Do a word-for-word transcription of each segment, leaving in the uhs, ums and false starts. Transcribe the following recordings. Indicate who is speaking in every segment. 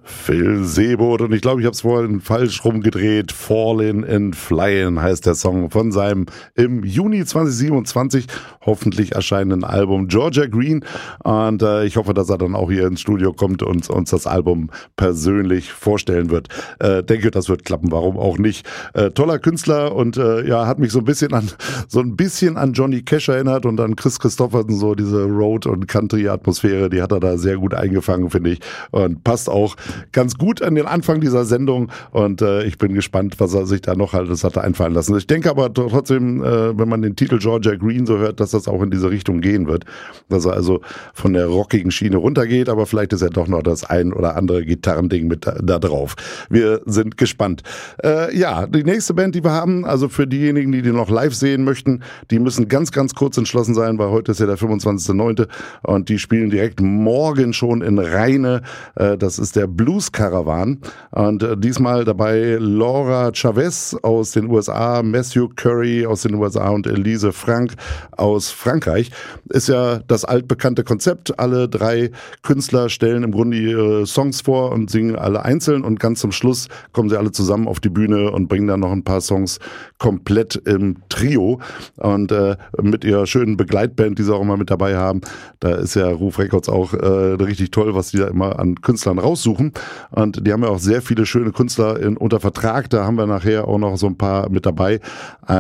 Speaker 1: Phil Seeboot und ich glaube, ich habe es vorhin falsch rumgedreht. Fallin' and Flyin' heißt der Song von seinem im Juni zwanzig siebenundzwanzig hoffentlich erscheinenden Album Georgia Green und äh, ich hoffe, dass er dann auch hier ins Studio kommt und uns das Album persönlich vorstellen wird. Äh, denke, das wird klappen, warum auch nicht. Äh, toller Künstler und äh, ja, hat mich so ein bisschen an so ein bisschen an Johnny Cash erinnert und an Chris Christopherson, so diese Road- und Country-Atmosphäre, die hat er da sehr gut eingefangen, finde ich, und passt auch ganz gut an den Anfang dieser Sendung und äh, ich bin gespannt, was er sich da noch halt das hat er einfallen lassen. Ich denke aber trotzdem, äh, wenn man den Titel Georgia Green so hört, dass das auch in diese Richtung gehen wird, dass er also von der rockigen Schiene runtergeht, aber vielleicht ist ja doch noch das ein oder andere Gitarrending mit da, da drauf. Wir sind gespannt. Äh, ja, die nächste Band, die wir haben, also für diejenigen, die die noch live sehen möchten, die müssen ganz, ganz kurz entschlossen sein, weil heute ist ja der fünfundzwanzigster neunte und die spielen direkt morgen schon in Rheine. Äh, das ist der Blues Caravan und äh, diesmal dabei Laura Chavez aus den U S A, Matthew Curry aus den U S A und Elise Frank aus Frankreich. Ist ja das altbekannte Konzept. Alle drei Künstler stellen im Grunde ihre Songs vor und singen alle einzeln und ganz zum Schluss kommen sie alle zusammen auf die Bühne und bringen dann noch ein paar Songs komplett im Trio und äh, mit ihrer schönen Begleitband, die sie auch immer mit dabei haben. Da ist ja Ruf Records auch äh, richtig toll, was die da immer an Künstlern raussuchen. Und die haben ja auch sehr viele schöne Künstler in, unter Vertrag. Da haben wir nachher auch noch so ein paar mit dabei. Äh,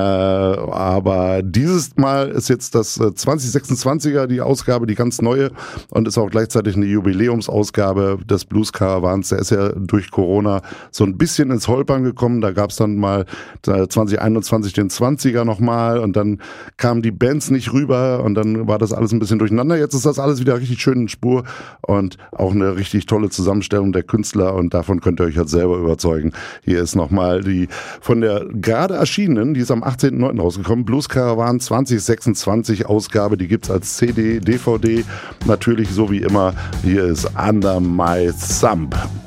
Speaker 1: aber dieses Mal ist jetzt das äh, zwanzig sechsundzwanziger die Ausgabe, die ganz neue und ist auch gleichzeitig eine Jubiläumsausgabe des Blues Caravans. Der ist ja durch Corona so ein bisschen ins Holpern gekommen. Da gab es dann mal äh, zwanzig einundzwanzig den zwanziger nochmal und dann kamen die Bands nicht rüber und dann war das alles ein bisschen durcheinander. Jetzt ist das alles wieder richtig schön in Spur und auch eine richtig tolle Zusammenstellung der Künstler und davon könnt ihr euch jetzt selber überzeugen. Hier ist nochmal die von der gerade erschienenen, die ist am achtzehnten neunten rausgekommen, Blues Caravan zwanzig sechsundzwanzig Ausgabe, die gibt's als C D, D V D, natürlich so wie immer. Hier ist Under My Thumb.